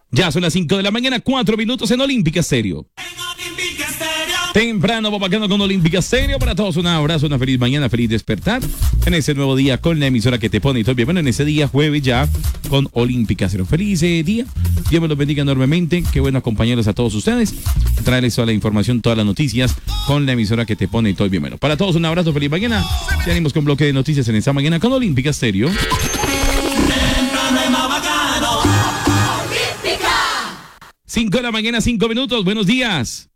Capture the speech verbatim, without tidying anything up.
Ya son las cinco de la mañana, cuatro minutos en Olímpica Stereo. Temprano, papacano con Olímpica Stereo. Para todos un abrazo, una feliz mañana, feliz despertar en ese nuevo día con la emisora que te pone y todo bien. Bueno, en ese día jueves ya con Olímpica Stereo. Feliz eh, día. Dios me los bendiga enormemente. Qué bueno acompañarlos a todos ustedes. Traerles toda la información, todas las noticias con la emisora que te pone y todo bien. Bueno, para todos un abrazo, feliz mañana. Seguimos con bloque de noticias en esta mañana con Olímpica Stereo. cinco de la mañana, cinco minutos. Buenos días.